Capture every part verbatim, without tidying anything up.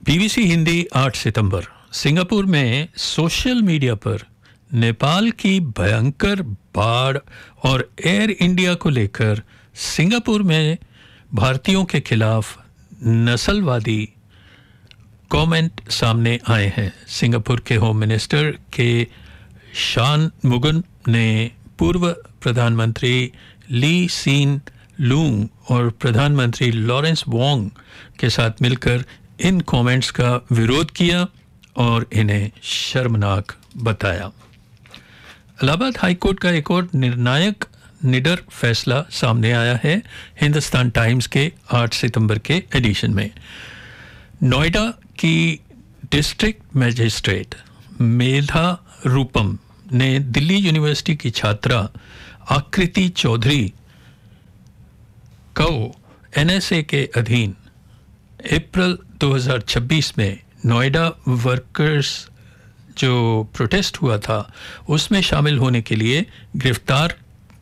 BBC Hindi आठ सितंबर। Singapore में social media पर नेपाल की भयंकर बाढ़ और एयर इंडिया को लेकर सिंगापुर में भारतीयों के खिलाफ नस्लवादी कमेंट सामने आए हैं। सिंगापुर के होम मिनिस्टर के शान मुगन ने पूर्व प्रधानमंत्री ली सीन लूंग और प्रधानमंत्री लॉरेंस वोंग के साथ मिलकर इन कमेंट्स का विरोध किया और इन्हें शर्मनाक बताया। इलाहाबाद हाई कोर्ट का एक और निर्णायक निडर फैसला सामने आया है। हिंदुस्तान टाइम्स के आठ सितंबर के एडिशन में नोएडा की डिस्ट्रिक्ट मजिस्ट्रेट मेधा रूपम ने दिल्ली यूनिवर्सिटी की छात्रा आकृति चौधरी को एनएसए के अधीन अप्रैल दो हज़ार छब्बीस में नोएडा वर्कर्स जो प्रोटेस्ट हुआ था उसमें शामिल होने के लिए गिरफ्तार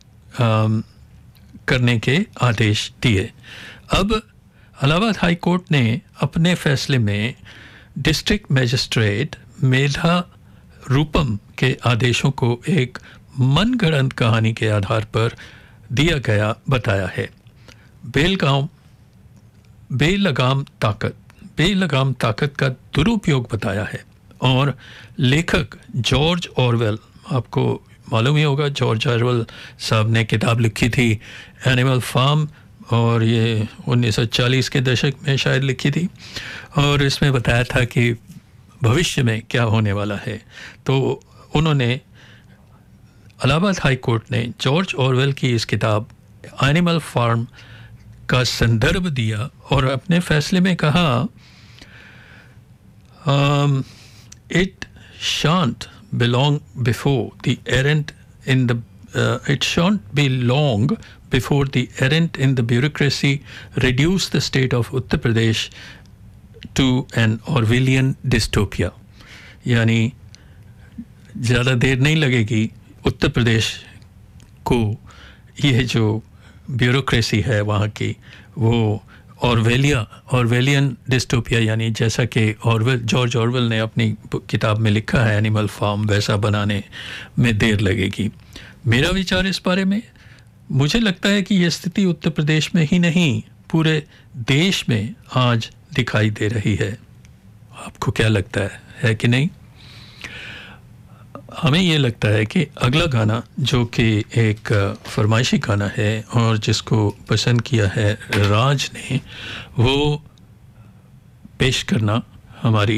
करने के आदेश दिए। अब इलाहाबाद हाई कोर्ट ने अपने फैसले में डिस्ट्रिक्ट मजिस्ट्रेट मेधा रूपम के आदेशों को एक मनगढ़ंत कहानी के आधार पर दिया गया बताया है। बेलगाम बेलगाम ताकत बेलगाम ताकत का दुरुपयोग बताया है और लेखक जॉर्ज ऑरवेल, आपको मालूम ही होगा जॉर्ज ऑरवेल साहब ने किताब लिखी थी एनिमल फार्म और ये उन्नीस सौ चालीस के दशक में शायद लिखी थी और इसमें बताया था कि भविष्य में क्या होने वाला है। तो उन्होंने इलाहाबाद हाई कोर्ट ने जॉर्ज ऑरवेल की इस किताब एनिमल फार्म का संदर्भ दिया और अपने फैसले में कहा it shan't belong before the errant in the it shan't B long before the errant in the bureaucracy reduce the state of Uttar Pradesh to N Orwellian dystopia. यानी ज़्यादा देर नहीं लगेगी उत्तर प्रदेश को यह जो ब्यूरोक्रेसी है वहाँ की वो ऑरवेलिया ऑरवेलियन डिस्टोपिया यानी जैसा कि ऑरवेल जॉर्ज ऑरवेल ने अपनी किताब में लिखा है एनिमल फार्म वैसा बनाने में देर लगेगी। मेरा विचार इस बारे में, मुझे लगता है कि ये स्थिति उत्तर प्रदेश में ही नहीं पूरे देश में आज दिखाई दे रही है। आपको क्या लगता है, है कि नहीं? हमें ये लगता है कि अगला गाना जो कि एक फरमाइशी गाना है और जिसको पसंद किया है राज ने, वो पेश करना हमारी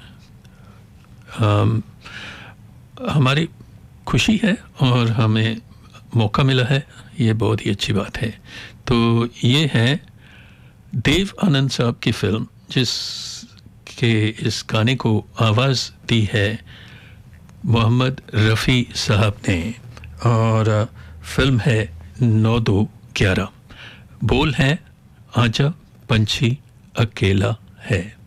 हम, हमारी खुशी है और हमें मौका मिला है, ये बहुत ही अच्छी बात है। तो ये है देव आनंद साहब की फिल्म जिसके इस गाने को आवाज़ दी है मोहम्मद रफ़ी साहब ने और फिल्म है नौ दो ग्यारह। बोल है आजा पंछी अकेला है।